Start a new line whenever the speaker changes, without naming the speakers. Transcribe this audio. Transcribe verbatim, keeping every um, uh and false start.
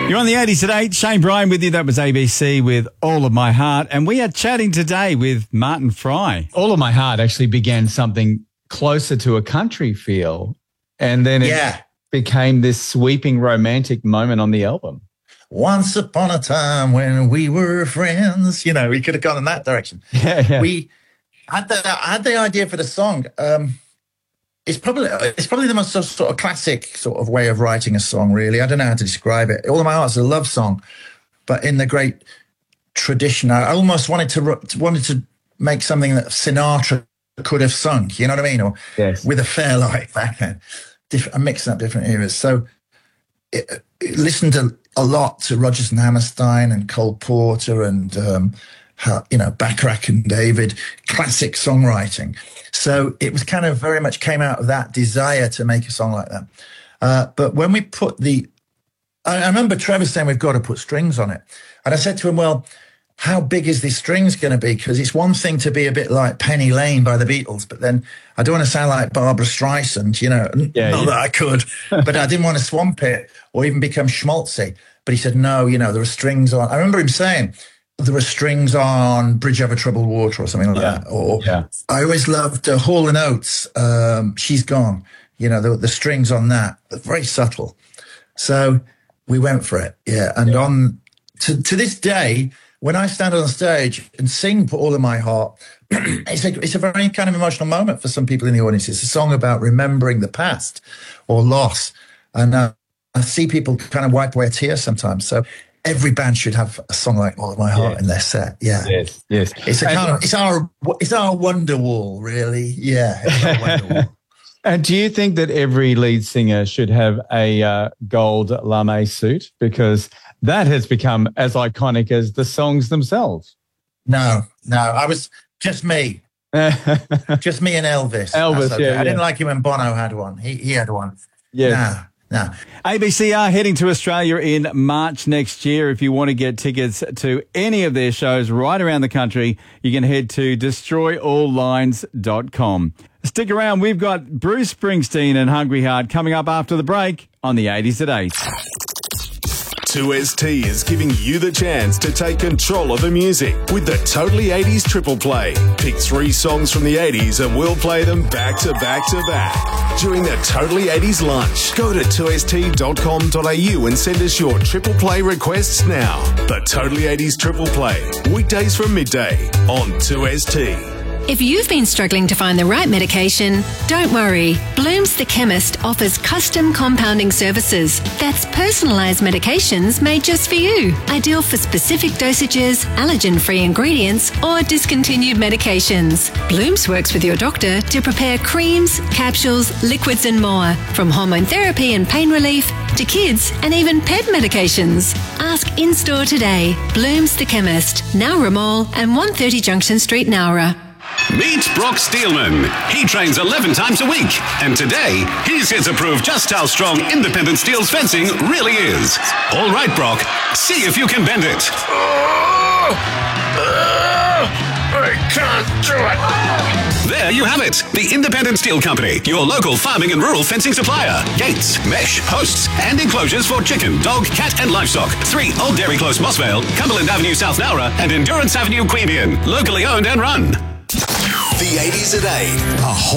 You're on the eighties at eight. Shane Bryan with you. That was A B C with All of My Heart. And we are chatting today with Martin Fry.
All of My Heart actually began something closer to a country feel. And then it
yeah.
became this sweeping romantic moment on the album.
Once upon a time when we were friends. You know, we could have gone in that direction.
Yeah, yeah.
We had the, I had the idea for the song. Um, It's probably it's probably the most sort of classic sort of way of writing a song, really. I don't know how to describe it. All of My Heart is a love song, but in the great tradition, I almost wanted to wanted to make something that Sinatra could have sung. You know what I mean? Or
yes.
With a Fairlight back then. Different, I'm mixing up different eras. So it, it listened to, a lot to Rodgers and Hammerstein and Cole Porter and um, how, you know, Bacharach and David, classic songwriting. So it was kind of very much came out of that desire to make a song like that. Uh, but when we put the, I, I remember Trevor saying we've got to put strings on it. And I said to him, well, how big is this strings going to be? Because it's one thing to be a bit like Penny Lane by the Beatles, but then I don't want to sound like Barbara Streisand, you know,
yeah,
not
yeah.
that I could, but I didn't want to swamp it or even become schmaltzy. But he said, no, you know, there are strings on. I remember him saying, there were strings on Bridge Over Troubled Water or something like
yeah.
that. Or
yeah.
I always loved uh, Hall and Oates, um, She's Gone. You know, the, the strings on that, very subtle. So we went for it, yeah. And yeah. on to, to this day, when I stand on stage and sing Put All of My Heart, it's, a, it's a very kind of emotional moment for some people in the audience. It's a song about remembering the past or loss. And uh, I see people kind of wipe away a tear sometimes. So every band should have a song like All of My Heart yes. in their set. Yeah.
Yes, yes.
It's a kind of, it's our, it's our wonder wall, really. Yeah. It's our wonder wall.
And do you think that every lead singer should have a uh, gold lame suit? Because that has become as iconic as the songs themselves.
No, no. I was just me. just me and Elvis.
Elvis, okay. yeah.
I didn't
yeah.
like it when Bono had one. He, he had one.
Yes.
No. No.
A B C are heading to Australia in March next year. If you want to get tickets to any of their shows right around the country, you can head to destroy all lines dot com. Stick around. We've got Bruce Springsteen and Hungry Heart coming up after the break on the eighties at eight.
two S T is giving you the chance to take control of the music with the Totally eighties Triple Play. Pick three songs from the eighties and we'll play them back to back to back during the Totally eighties lunch. Go to two S T dot com dot a u and send us your Triple Play requests now. The Totally eighties Triple Play, weekdays from midday on two S T.
If you've been struggling to find the right medication, don't worry. Bloom's the Chemist offers custom compounding services. That's personalised medications made just for you. Ideal for specific dosages, allergen-free ingredients, or discontinued medications. Bloom's works with your doctor to prepare creams, capsules, liquids and more. From hormone therapy and pain relief to kids and even pet medications. Ask in-store today. Bloom's the Chemist, Nowra Mall and one thirty Junction Street, Nowra.
Meet Brock Steelman. He trains eleven times a week, and today he's here to prove just how strong Independent Steel's fencing really is. All right, Brock, see if you can bend it.
Oh, oh, I can't do it.
There you have it. The Independent Steel Company, your local farming and rural fencing supplier. Gates, mesh, posts, and enclosures for chicken, dog, cat, and livestock. Three Old Dairy Close, Mossvale, Cumberland Avenue, South Nowra, and Endurance Avenue, Queanbeyan. Locally owned and run.
The eighties at eight. A